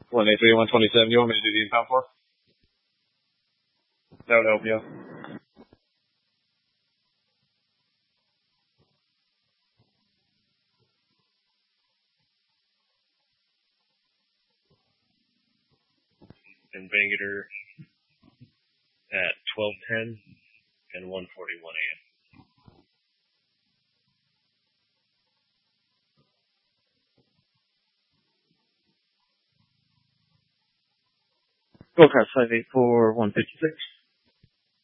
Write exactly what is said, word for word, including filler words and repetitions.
one eighty-three, one twenty-seven. You want me to do the impound for? That would help you. And Bangater at twelve ten and one forty-one a.m. Go across five eight four, one fifty-six.